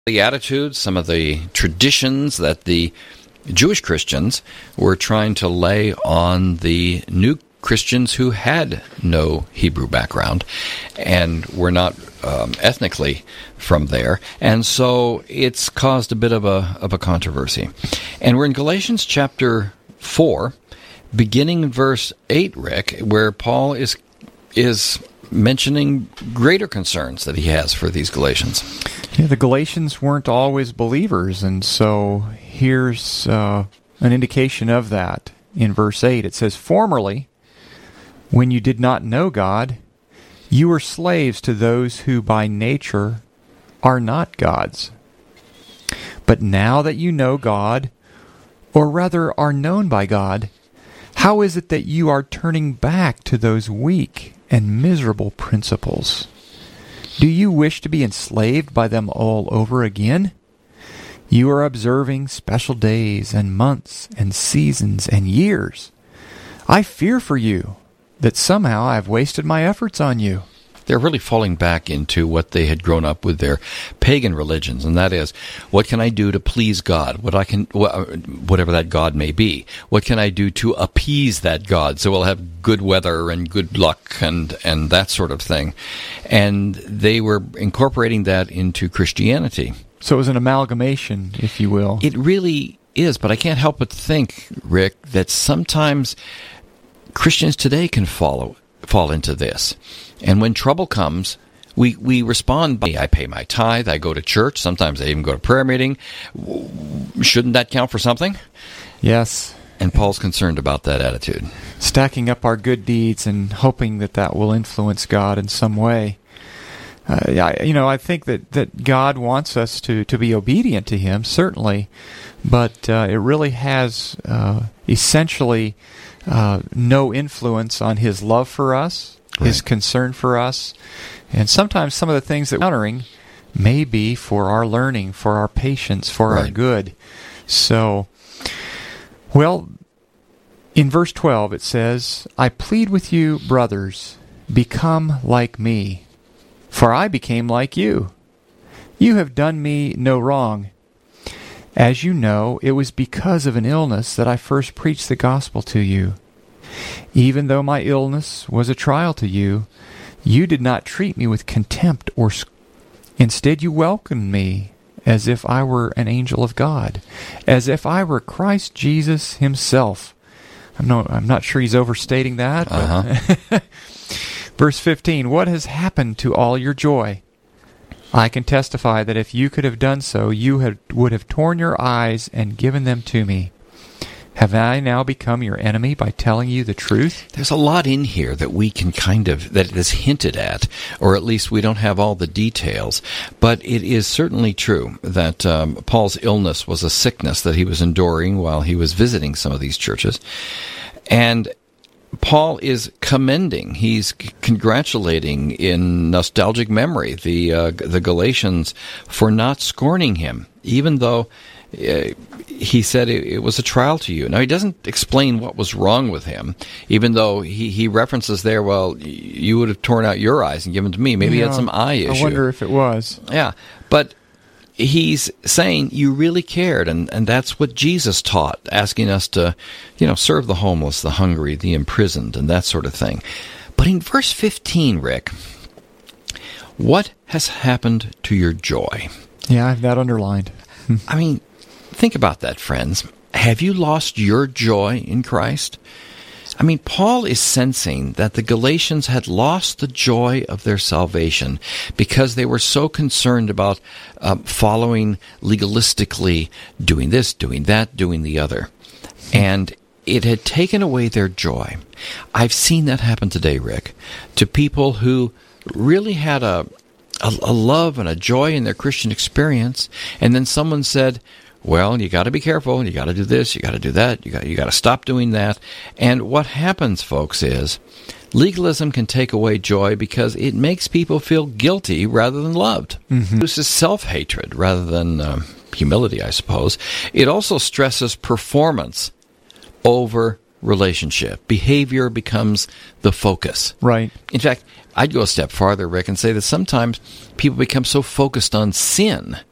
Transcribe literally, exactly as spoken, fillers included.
the attitudes, some of the traditions that the Jewish Christians were trying to lay on the new Christians who had no Hebrew background and were not um, ethnically from there. And so it's caused a bit of a of a controversy. And we're in Galatians chapter four, beginning in verse eight, Rick, where Paul is is mentioning greater concerns that he has for these Galatians. Yeah, the Galatians weren't always believers, and so here's uh, an indication of that. In verse eight, it says, "Formerly, when you did not know God, you were slaves to those who by nature are not gods. But now that you know God, or rather are known by God, how is it that you are turning back to those weak and miserable principles? Do you wish to be enslaved by them all over again? You are observing special days and months and seasons and years. I fear for you that somehow I have wasted my efforts on you." They're really falling back into what they had grown up with, their pagan religions, and that is, what can I do to please God? What I can, whatever that God may be. What can I do to appease that God so we'll have good weather and good luck and and that sort of thing? And they were incorporating that into Christianity. So it was an amalgamation, if you will. It really is, but I can't help but think, Rick, that sometimes Christians today can follow fall into this. And when trouble comes, we, we respond by, I pay my tithe, I go to church, sometimes I even go to prayer meeting. Shouldn't that count for something? Yes. And Paul's concerned about that attitude. Stacking up our good deeds and hoping that that will influence God in some way. Uh, I, you know, I think that, that God wants us to, to be obedient to Him, certainly, but uh, it really has uh, essentially uh, no influence on His love for us, right. His concern for us, and sometimes some of the things that we're encountering may be for our learning, for our patience, for right. our good. So, well, in verse twelve it says, "I plead with you, brothers, become like me, for I became like you. You have done me no wrong. As you know, it was because of an illness that I first preached the gospel to you. Even though my illness was a trial to you, you did not treat me with contempt or sc- Instead, you welcomed me as if I were an angel of God, as if I were Christ Jesus Himself." I'm not, I'm not sure he's overstating that. But Uh-huh. Verse fifteen, "What has happened to all your joy? I can testify that if you could have done so, you had, would have torn your eyes and given them to me. Have I now become your enemy by telling you the truth?" There's a lot in here that we can kind of, that is hinted at, or at least we don't have all the details. But it is certainly true that um, Paul's illness was a sickness that he was enduring while he was visiting some of these churches. And Paul is commending, he's congratulating in nostalgic memory the uh, the Galatians for not scorning him, even though uh, he said it, it was a trial to you. Now, he doesn't explain what was wrong with him, even though he, he references there, well, you would have torn out your eyes and given to me. Maybe yeah, he had some eye issue. I wonder if it was. Yeah, but he's saying you really cared, and, and that's what Jesus taught, asking us to, you know, serve the homeless, the hungry, the imprisoned, and that sort of thing. But in verse fifteen, Rick, what has happened to your joy? Yeah, I have that underlined. I mean, think about that, friends. Have you lost your joy in Christ? I mean, Paul is sensing that the Galatians had lost the joy of their salvation because they were so concerned about um, following legalistically, doing this, doing that, doing the other. And it had taken away their joy. I've seen that happen today, Rick, to people who really had a, a, a love and a joy in their Christian experience, and then someone said, well, you got to be careful. You got to do this. You got to do that. You got you got to stop doing that. And what happens, folks, is legalism can take away joy because it makes people feel guilty rather than loved. Mm-hmm. This is self-hatred rather than um, humility, I suppose. It also stresses performance over relationship. Behavior becomes the focus. Right. In fact, I'd go a step farther, Rick, and say that sometimes people become so focused on sin